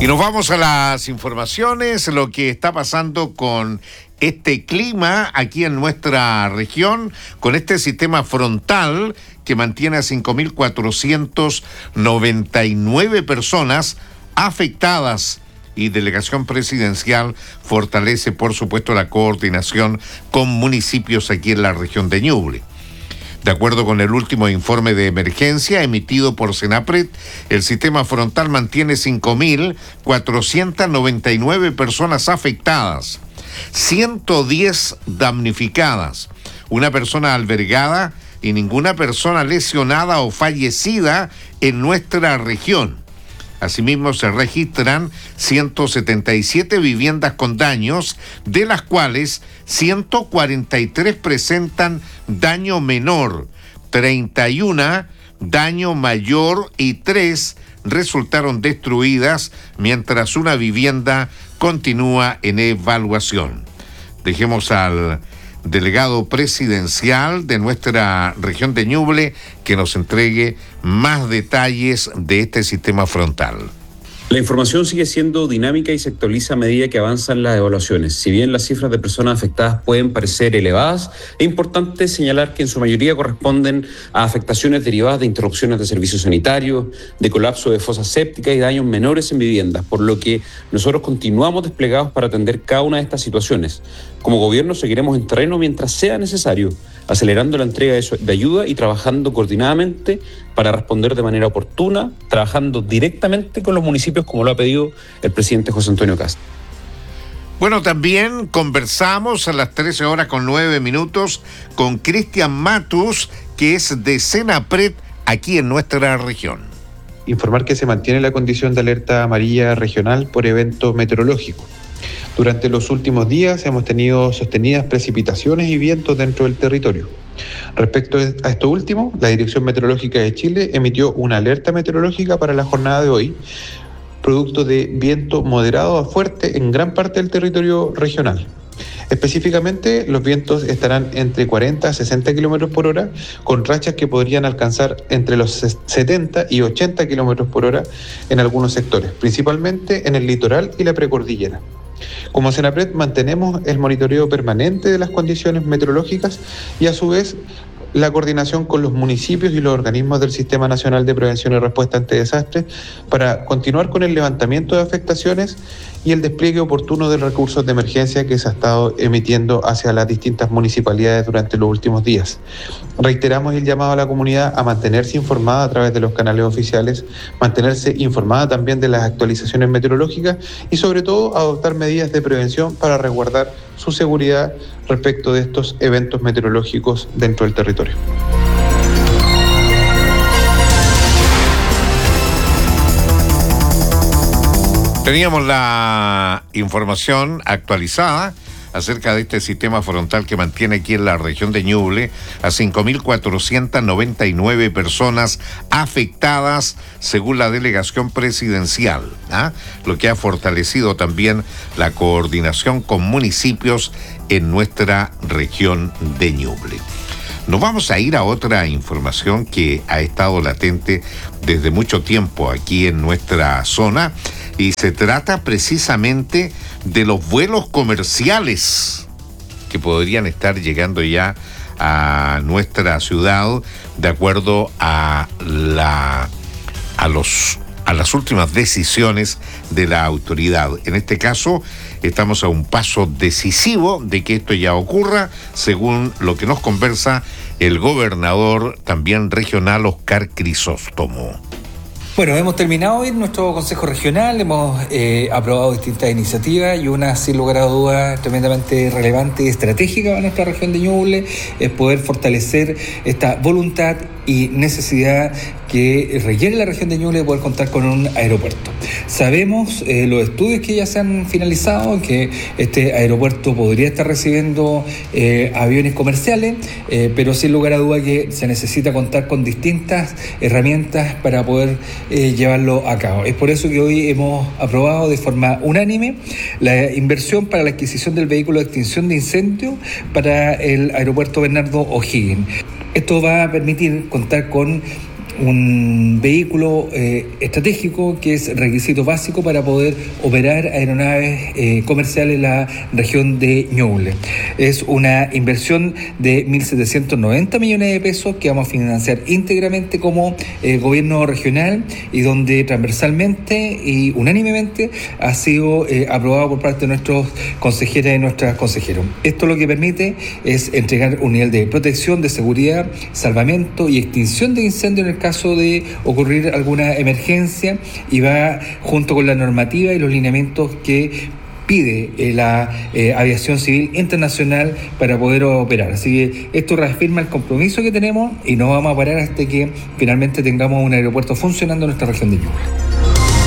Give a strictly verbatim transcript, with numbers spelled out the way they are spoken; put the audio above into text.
Y nos vamos a las informaciones, lo que está pasando con este clima aquí en nuestra región, con este sistema frontal que mantiene a cinco mil cuatrocientas noventa y nueve personas afectadas. Y Delegación Presidencial fortalece, por supuesto, la coordinación con municipios aquí en la región de Ñuble. De acuerdo con el último informe de emergencia emitido por Senapred, el sistema frontal mantiene cinco mil cuatrocientas noventa y nueve personas afectadas, ciento diez damnificadas, una persona albergada y ninguna persona lesionada o fallecida en nuestra región. Asimismo, se registran ciento setenta y siete viviendas con daños, de las cuales ciento cuarenta y tres presentan daño menor, treinta y uno daño mayor y tres resultaron destruidas, mientras una vivienda continúa en evaluación. Dejemos al delegado presidencial de nuestra región de Ñuble que nos entregue más detalles de este sistema frontal. La información sigue siendo dinámica y se actualiza a medida que avanzan las evaluaciones. Si bien las cifras de personas afectadas pueden parecer elevadas, es importante señalar que en su mayoría corresponden a afectaciones derivadas de interrupciones de servicios sanitarios, de colapso de fosas sépticas y daños menores en viviendas, por lo que nosotros continuamos desplegados para atender cada una de estas situaciones. Como gobierno seguiremos en terreno mientras sea necesario, acelerando la entrega de, de ayuda y trabajando coordinadamente para responder de manera oportuna, trabajando directamente con los municipios como lo ha pedido el presidente José Antonio Kast. Bueno, también conversamos a las trece horas con nueve minutos con Cristian Matus, que es de Senapred aquí en nuestra región. Informar que se mantiene la condición de alerta amarilla regional por evento meteorológico. Durante los últimos días hemos tenido sostenidas precipitaciones y vientos dentro del territorio. Respecto a esto último, la Dirección Meteorológica de Chile emitió una alerta meteorológica para la jornada de hoy, producto de viento moderado a fuerte en gran parte del territorio regional. Específicamente, los vientos estarán entre cuarenta a sesenta kilómetros por hora, con rachas que podrían alcanzar entre los setenta y ochenta kilómetros por hora en algunos sectores, principalmente en el litoral y la precordillera. Como Senapred mantenemos el monitoreo permanente de las condiciones meteorológicas y a su vez la coordinación con los municipios y los organismos del Sistema Nacional de Prevención y Respuesta ante Desastres para continuar con el levantamiento de afectaciones y el despliegue oportuno de recursos de emergencia que se ha estado emitiendo hacia las distintas municipalidades durante los últimos días. Reiteramos el llamado a la comunidad a mantenerse informada a través de los canales oficiales, mantenerse informada también de las actualizaciones meteorológicas y sobre todo adoptar medidas de prevención para resguardar su seguridad respecto de estos eventos meteorológicos dentro del territorio. Teníamos la información actualizada acerca de este sistema frontal que mantiene aquí en la región de Ñuble a cinco mil cuatrocientas noventa y nueve personas afectadas según la Delegación Presidencial, ¿ah? Lo que ha fortalecido también la coordinación con municipios en nuestra región de Ñuble. Nos vamos a ir a otra información que ha estado latente desde mucho tiempo aquí en nuestra zona y se trata precisamente de los vuelos comerciales que podrían estar llegando ya a nuestra ciudad de acuerdo a la a los a las últimas decisiones de la autoridad. En este caso, estamos a un paso decisivo de que esto ya ocurra, según lo que nos conversa el gobernador también regional Oscar Crisóstomo. Bueno, hemos terminado hoy nuestro Consejo Regional, hemos eh, aprobado distintas iniciativas y una, sin lugar a dudas, tremendamente relevante y estratégica para nuestra región de Ñuble es poder fortalecer esta voluntad y necesidad que requiere la región de Ñuble de poder contar con un aeropuerto. Sabemos eh, los estudios que ya se han finalizado, que este aeropuerto podría estar recibiendo eh, aviones comerciales, eh, pero sin lugar a duda que se necesita contar con distintas herramientas para poder eh, llevarlo a cabo. Es por eso que hoy hemos aprobado de forma unánime la inversión para la adquisición del vehículo de extinción de incendio para el aeropuerto Bernardo O'Higgins. Esto va a permitir contar con un vehículo eh, estratégico que es requisito básico para poder operar aeronaves eh, comerciales en la región de Ñuble. Es una inversión de mil setecientos noventa millones de pesos que vamos a financiar íntegramente como eh, gobierno regional y donde transversalmente y unánimemente ha sido eh, aprobado por parte de nuestros consejeras y nuestras consejeros. Esto lo que permite es entregar un nivel de protección, de seguridad, salvamento y extinción de incendios en el caso de ocurrir alguna emergencia, y va junto con la normativa y los lineamientos que pide eh, la eh, aviación civil internacional para poder operar. Así que esto reafirma el compromiso que tenemos y no vamos a parar hasta que finalmente tengamos un aeropuerto funcionando en nuestra región de Ñuble.